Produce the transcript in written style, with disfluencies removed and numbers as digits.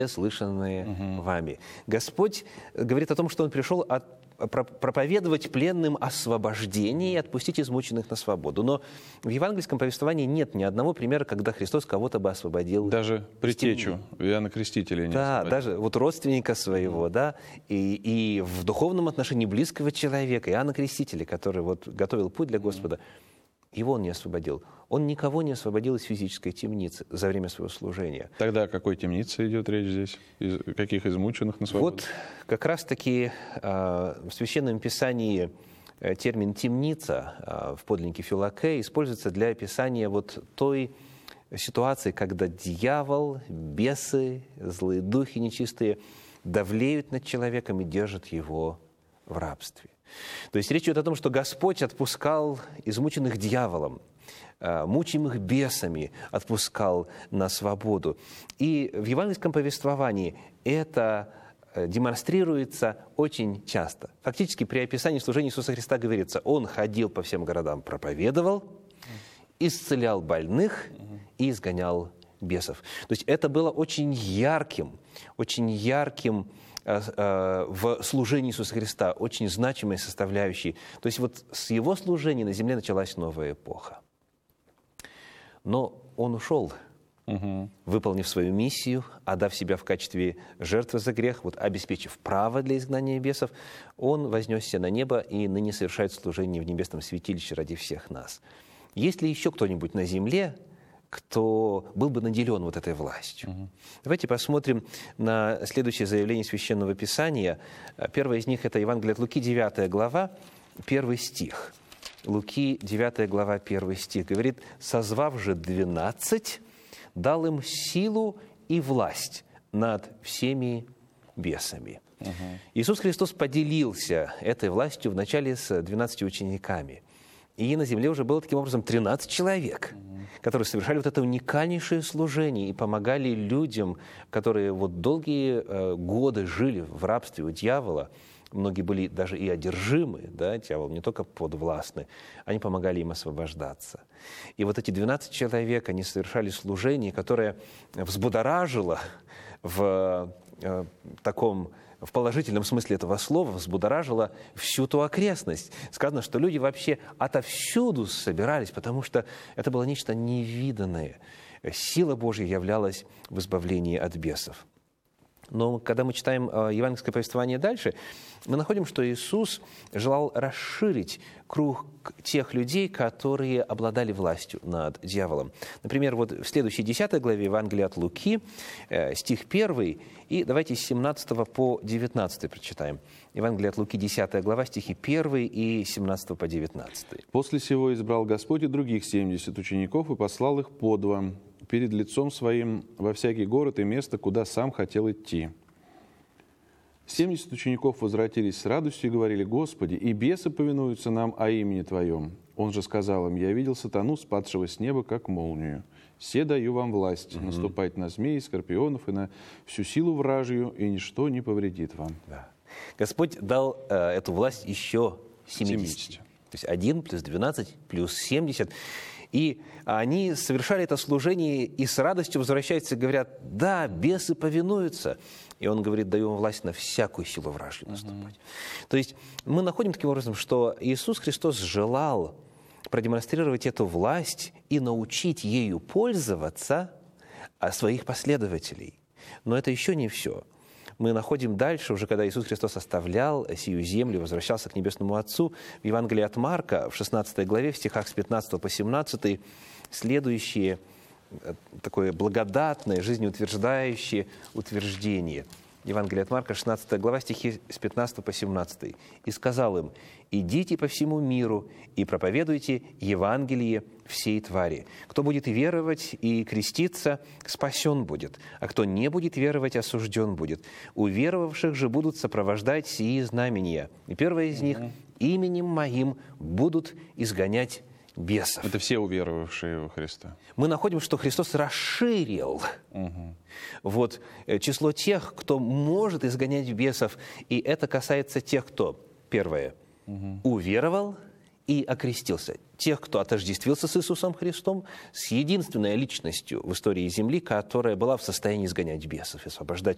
слышанные вами. Господь говорит о том, что Он пришел проповедовать пленным освобождение и отпустить измученных на свободу. Но в евангельском повествовании нет ни одного примера, когда Христос кого-то бы освободил. Даже предтечу Иоанна Крестителя не Да, освободил. даже вот родственника своего, да, и в духовном отношении близкого человека, Иоанна Крестителя, который вот готовил путь для Господа, его Он не освободил. Он никого не освободил из физической темницы за время своего служения. Тогда о какой темнице идет речь здесь? Каких измученных на свободу? Вот как раз-таки в Священном Писании термин «темница» в подлиннике Филакеи используется для описания вот той ситуации, когда дьявол, бесы, злые духи нечистые давлеют над человеком и держат его в рабстве. То есть речь идет о том, что Господь отпускал измученных дьяволом, мучимых бесами отпускал на свободу. И в евангельском повествовании это демонстрируется очень часто. Фактически при описании служения Иисуса Христа говорится: Он ходил по всем городам, проповедовал, исцелял больных и изгонял бесов. То есть это было очень ярким в служении Иисуса Христа, очень значимой составляющей. То есть вот с Его служения на земле началась новая эпоха. Но Он ушел, выполнив свою миссию, отдав себя в качестве жертвы за грех, вот, обеспечив право для изгнания бесов, Он вознесся на небо и ныне совершает служение в небесном святилище ради всех нас. Есть ли еще кто-нибудь на земле, кто был бы наделен вот этой властью? Давайте посмотрим на следующее заявление Священного Писания. Первое из них – это Евангелие от Луки, 9 глава, 1 стих. Луки, 9 глава, 1 стих. Говорит: «Созвав же 12, дал им силу и власть над всеми бесами». Иисус Христос поделился этой властью вначале с 12 учениками. И на земле уже было таким образом 13 человек, которые совершали вот это уникальнейшее служение и помогали людям, которые вот долгие годы жили в рабстве у дьявола. Многие были даже и одержимы, да, дьяволом, не только подвластны. Они помогали им освобождаться. И вот эти 12 человек, они совершали служение, которое взбудоражило в положительном смысле этого слова, взбудоражило всю ту окрестность. Сказано, что люди вообще отовсюду собирались, потому что это было нечто невиданное. Сила Божья являлась в избавлении от бесов. Но когда мы читаем евангельское повествование дальше, мы находим, что Иисус желал расширить круг тех людей, которые обладали властью над дьяволом. Например, вот в следующей 10 главе Евангелия от Луки, стих 1, и давайте с 17 по 19 прочитаем. Евангелие от Луки, 10 глава, стихи 1 и 17 по 19. «После сего избрал Господь и других 70 учеников и послал их по два перед лицом своим во всякий город и место, куда сам хотел идти. 70 учеников возвратились с радостью и говорили: Господи, и бесы повинуются нам о имени Твоем. Он же сказал им: Я видел сатану, спадшего с неба, как молнию. Се даю вам власть наступать на змей, скорпионов и на всю силу вражью, и ничто не повредит вам». Да. Господь дал эту власть еще 70. То есть 1 плюс 12 плюс 70. И они совершали это служение и с радостью возвращаются и говорят: да, бесы повинуются. И он говорит: даю вам власть на всякую силу вражью наступать. То есть мы находим таким образом, что Иисус Христос желал продемонстрировать эту власть и научить ею пользоваться своих последователей. Но это еще не все. Мы находим дальше, уже когда Иисус Христос оставлял сию землю, возвращался к Небесному Отцу, в Евангелии от Марка, в 16 главе, в стихах с 15 по 17, следующее такое благодатное, жизнеутверждающее утверждение. Евангелие от Марка, 16 глава, стихи с 15 по 17. «И сказал им: идите по всему миру и проповедуйте Евангелие всей твари. Кто будет веровать и креститься, спасен будет, а кто не будет веровать, осужден будет. Уверовавших же будут сопровождать сии знамения. И первое из них: именем моим будут изгонять бесов». Это все уверовавшие во Христа. Мы находим, что Христос расширил вот число тех, кто может изгонять бесов. И это касается тех, кто, первое, уверовал и окрестился. Тех, кто отождествился с Иисусом Христом, с единственной личностью в истории Земли, которая была в состоянии изгонять бесов и освобождать